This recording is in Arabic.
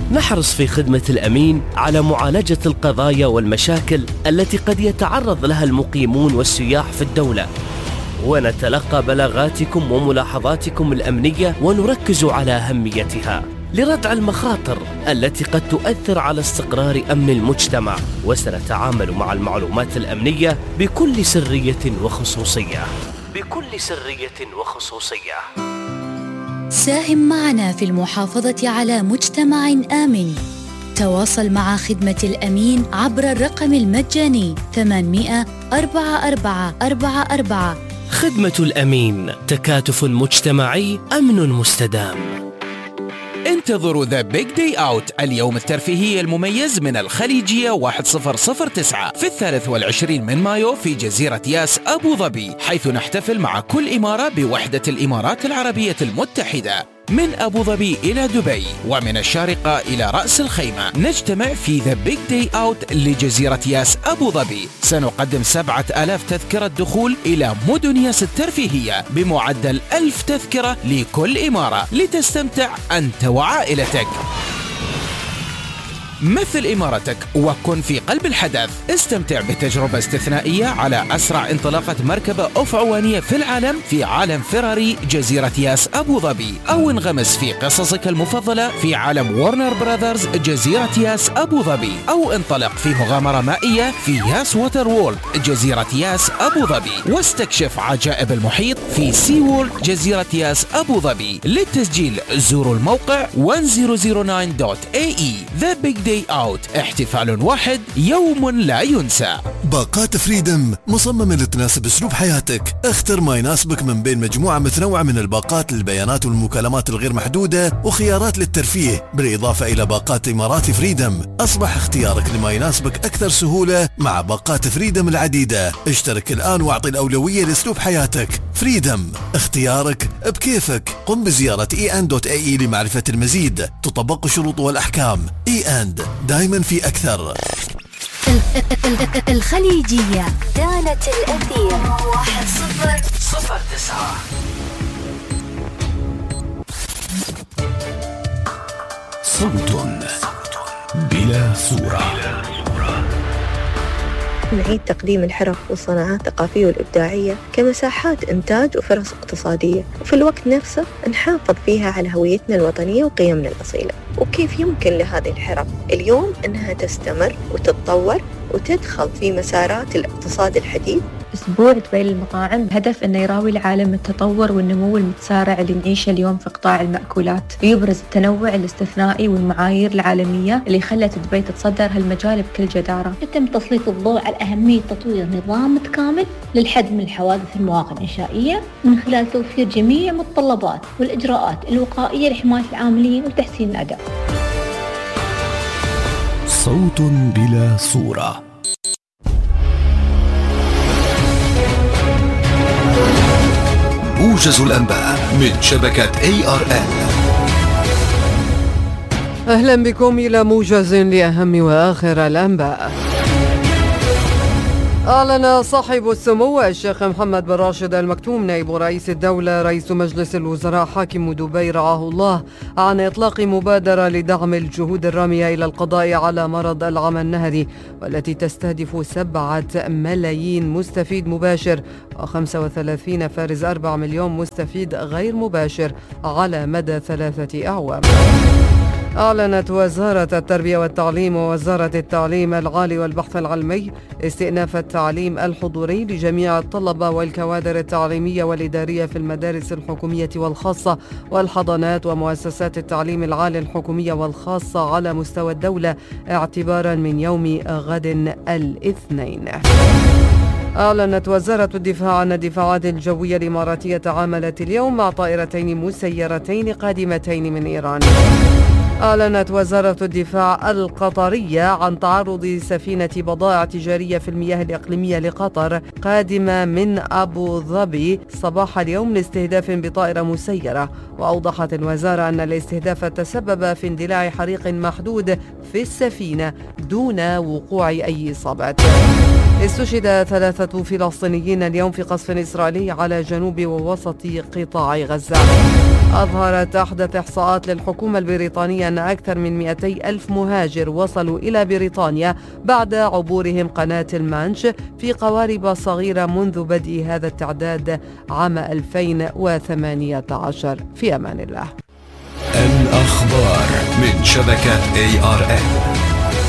نحرص في خدمة الأمين على معالجة القضايا والمشاكل التي قد يتعرض لها المقيمون والسياح في الدولة، ونتلقى بلاغاتكم وملاحظاتكم الأمنية ونركز على أهميتها لردع المخاطر التي قد تؤثر على استقرار أمن المجتمع، وسنتعامل مع المعلومات الأمنية بكل سرية وخصوصية. ساهم معنا في المحافظة على مجتمع آمن. تواصل مع خدمة الأمين عبر الرقم المجاني 800 4444. خدمة الأمين، تكاتف مجتمعي، أمن مستدام. انتظروا ذا بيج داي اوت، اليوم الترفيهي المميز من الخليجية 1009 في 23 من مايو في جزيرة ياس أبو ظبي، حيث نحتفل مع كل إمارة بوحدة الإمارات العربية المتحدة. من أبو ظبي إلى دبي ومن الشارقة إلى رأس الخيمة نجتمع في ذا بيج داي أوت لجزيرة ياس أبو ظبي. سنقدم 7000 تذكرة دخول إلى مدن ياس الترفيهية بمعدل 1000 تذكرة لكل إمارة لتستمتع أنت وعائلتك. مثل إمارتك وكن في قلب الحدث. استمتع بتجربة استثنائية على أسرع انطلاقة مركبة أفعوانية في العالم في عالم فيراري جزيرة ياس أبو ظبي، أو انغمس في قصصك المفضلة في عالم وارنر براذرز جزيرة ياس أبو ظبي، أو انطلق في مغامرة مائية في ياس ووتر وورلد جزيرة ياس أبو ظبي، واستكشف عجائب المحيط في سي وورلد جزيرة ياس أبو ظبي. للتسجيل زوروا الموقع 1009.ae. The Big Day Out، احتفال واحد، يوم لا ينسى. باقات فريدم مصممة لتناسب اسلوب حياتك. اختر ما يناسبك من بين مجموعة متنوعة من الباقات للبيانات والمكالمات الغير محدودة وخيارات للترفيه، بالإضافة إلى باقات إمارات فريدم. أصبح اختيارك لما يناسبك أكثر سهولة مع باقات فريدم العديدة. اشترك الآن واعطي الأولوية لاسلوب حياتك. فريدم، اختيارك بكيفك. قم بزيارة en.ae لمعرفة المزيد. تطبق الشروط والأحكام. en دائما في أكثر. الخليجية دانة الأثير 1009. صوت بلا صورة. نعيد تقديم الحرف والصناعات الثقافية والإبداعية كمساحات إنتاج وفرص اقتصادية، وفي الوقت نفسه نحافظ فيها على هويتنا الوطنية وقيمنا الأصيلة. وكيف يمكن لهذه الحرف اليوم أنها تستمر وتتطور وتدخل في مسارات الاقتصاد الحديث؟ أسبوع دبي للمطاعم بهدف أنه يراوي العالم التطور والنمو المتسارع اللي نعيشه اليوم في قطاع المأكولات، ويبرز التنوع الاستثنائي والمعايير العالمية اللي خلت دبي تتصدر هالمجال بكل جدارة. يتم تسليط الضوء على أهمية تطوير نظام متكامل للحد من حوادث المواقع الإنشائية من خلال توفير جميع متطلبات والإجراءات الوقائية لحماية العاملين وتحسين الأداء. صوت بلا صورة. موجز الأنباء من شبكة ARN. أهلا بكم إلى موجز لأهم وآخر الأنباء. أعلن صاحب السمو الشيخ محمد بن راشد ال مكتوم نائب رئيس الدولة رئيس مجلس الوزراء حاكم دبي رعاه الله عن إطلاق مبادرة لدعم الجهود الرامية إلى القضاء على مرض العمى النهري، والتي تستهدف 7 ملايين مستفيد مباشر و35.4 مليون مستفيد غير مباشر على مدى 3 أعوام. أعلنت وزارة التربية والتعليم ووزارة التعليم العالي والبحث العلمي استئناف التعليم الحضوري لجميع الطلبة والكوادر التعليمية والإدارية في المدارس الحكومية والخاصة والحضانات ومؤسسات التعليم العالي الحكومية والخاصة على مستوى الدولة اعتبارا من يوم غد الاثنين. أعلنت وزارة الدفاع أن الدفاعات الجوية الإماراتية تعاملت اليوم مع طائرتين مسيرتين قادمتين من إيران. أعلنت وزارة الدفاع القطرية عن تعرض سفينة بضائع تجارية في المياه الإقليمية لقطر قادمة من أبو ظبي صباح اليوم لاستهداف بطائرة مسيرة. وأوضحت الوزارة أن الاستهداف تسبب في اندلاع حريق محدود في السفينة دون وقوع أي إصابات. استشهد 3 فلسطينيين اليوم في قصف إسرائيلي على جنوب ووسط قطاع غزة. أظهرت أحدث إحصاءات للحكومة البريطانية أن أكثر من 200 ألف مهاجر وصلوا إلى بريطانيا بعد عبورهم قناة المانش في قوارب صغيرة منذ بدء هذا التعداد عام 2018. في أمان الله. الأخبار من شبكة ARN.